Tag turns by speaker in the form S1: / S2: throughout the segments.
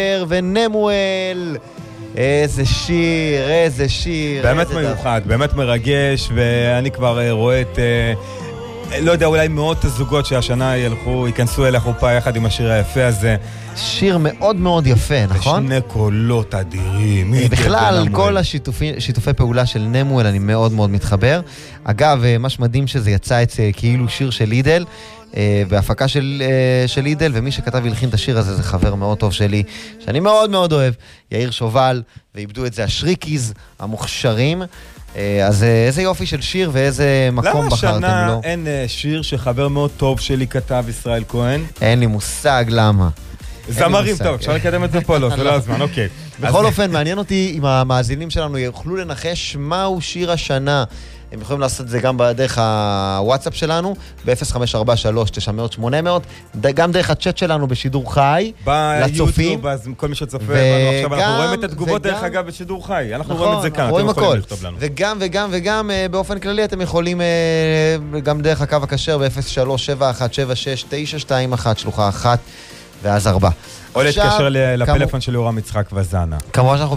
S1: ונמואל. איזה שיר.
S2: באמת מיוחד, באמת מרגש, ואני כבר רואה את... לא יודע, אולי מאות הזוגות שהשנה ייכנסו אל החופה יחד עם השיר היפה הזה.
S1: שיר מאוד מאוד יפה, נכון?
S2: ושני קולות אדירים.
S1: בכלל, כל השיתופי פעולה של נמואל אני מאוד מאוד מתחבר. אגב, מה שמדהים שזה יצא כאילו שיר של לידל, בהפקה של לידל, ומי שכתב והלחין את השיר הזה זה חבר מאוד טוב שלי, שאני מאוד מאוד אוהב, יאיר שובל, ואיבדו את זה השריקיז המוכשרים. אז איזה יופי של שיר ואיזה מקום בחרתם לו.
S2: למה השנה אין שיר שחבר מאוד טוב שלי כתב ישראל כהן?
S1: אין לי מושג למה.
S2: זמרים טוב, אפשר לקדם את זה פה, לא, זה לא הזמן, אוקיי.
S1: בכל אופן, מעניין אותי אם המאזינים שלנו יוכלו לנחש מהו שיר השנה. הם יכולים לעשות את זה גם בדרך הוואטסאפ שלנו, ב-0543-900-800, גם דרך הצ'אט שלנו בשידור חי, לצופים.
S2: ביוטיוב, אז כל מי שצופה בנו עכשיו, אנחנו רואים את התגובות דרך אגב בשידור חי. אנחנו רואים את זה כאן, אתם יכולים לכתוב לנו.
S1: וגם באופן כללי אתם יכולים גם דרך הקו הכשר ב-0371769221, שלוחה 1 ואז 4.
S2: או להתקשר לפלאפון של יורם יצחק וזנה.
S1: כמובן שאנחנו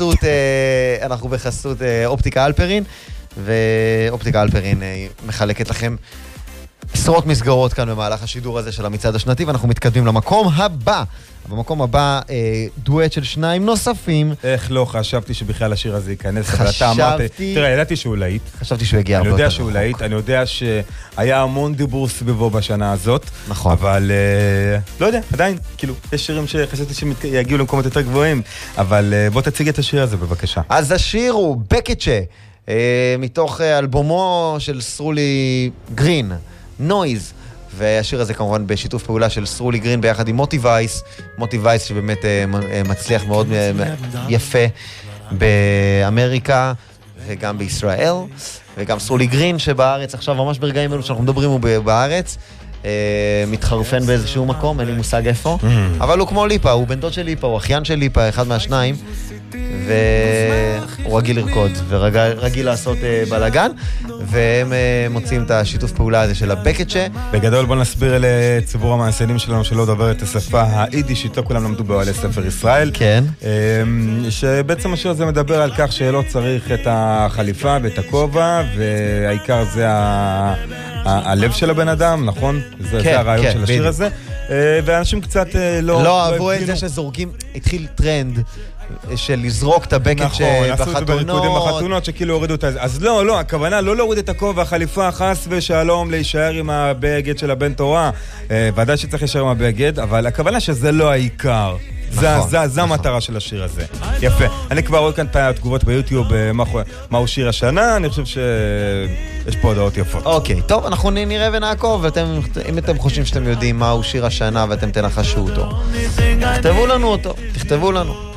S1: בחסות אופטיקה אלפרין, ואופטיקה אלפרין מחלקת לכם עשרות מסגרות כאן במהלך השידור הזה של המצעד השנתי, ואנחנו מתקדמים למקום הבא. במקום הבא דואט של שניים נוספים.
S2: איך לא, חשבתי שבכלל השיר הזה ייכנס. תראה, ידעתי שהוא להיט.
S1: חשבתי שהוא הגיע הרבה
S2: יותר. אני יודע שהוא להיט, אני יודע שהיה המון דיבור סביבו בשנה הזאת.
S1: נכון.
S2: אבל לא יודע, עדיין, כאילו, יש שירים שחשבתי שיגיעו למקומות יותר גבוהים, אבל בוא תציג את השיר הזה בבקשה.
S1: אז השיר הוא בקצ'ה, מתוך אלבומו של סרולי גרין, נויז. והשיר הזה כמובן בשיתוף פעולה של סרולי גרין ביחד עם מוטי וייס שבאמת מצליח מאוד יפה באמריקה וגם בישראל, וגם סרולי גרין שבארץ עכשיו ממש ברגעים אלו שאנחנו מדברים הוא בארץ, מתחרפן באיזשהו מקום, אין לי מושג איפה, אבל הוא כמו ליפה, הוא בן דוד של ליפה, הוא אחיין של ליפה, אחד מהשניים, והוא רגיל לרקוד ורגיל לעשות בלגן, והם מוצאים את השיתוף פעולה הזה של הבקצ'ה.
S2: בגדול בוא נסביר לציבור המאזינים שלנו שלא דובר את השפה היידיש, לא כולם למדו באוהלי ספר ישראל.
S1: כן.
S2: שבעצם השיר הזה מדבר על כך שלא צריך את החליפה ואת הכובע, והעיקר זה הלב של הבן אדם, נכון? זה הרעיון של השיר הזה. ואנשים קצת
S1: לא אהבו את זה שזורקים, התחיל טרנד של לזרוק את הבקט בחתונות.
S2: עשו את זה בריקודים בחתונות שכאילו הורידו את זה. אז לא, הכוונה לא להוריד את הכובע, החליפה, חס ושלום, להישאר עם הבגד של הבן תורה. ודאי שצריך להישאר עם הבגד, אבל הכוונה שזה לא העיקר. זה המטרה של השיר הזה. יפה. אני כבר רואה כאן את התגובות ביוטיוב, מהו שיר השנה, אני חושב שיש פה הודעות יפות.
S1: אוקיי, טוב, אנחנו נראה ונעקוב, אם אתם חושבים שאתם יודעים מהו שיר השנה ואתם תנחשו אותו, תכתבו לנו אותו, תכתבו לנו.